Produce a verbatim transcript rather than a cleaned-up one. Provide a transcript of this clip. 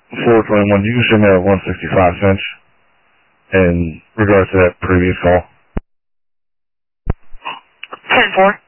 four twenty-one, you can show me at one sixty-five cents in regards to that previous call. ten four.